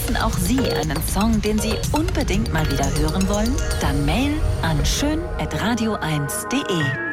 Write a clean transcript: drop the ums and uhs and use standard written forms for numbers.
Besitzen auch Sie einen Song, den Sie unbedingt mal wieder hören wollen? Dann Mail an schön@radio1.de.